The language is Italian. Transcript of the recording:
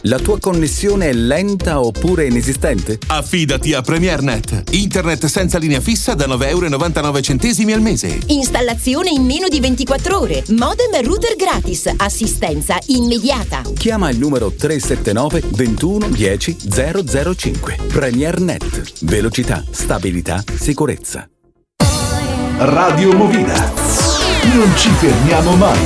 La tua connessione è lenta oppure inesistente? Affidati a PremierNet. Internet senza linea fissa da €9,99 al mese. Installazione in meno di 24 ore. Modem e router gratis. Assistenza immediata. Chiama il numero 379 21 10 005. PremierNet. Velocità, stabilità, sicurezza. Radio Movida. Non ci fermiamo mai.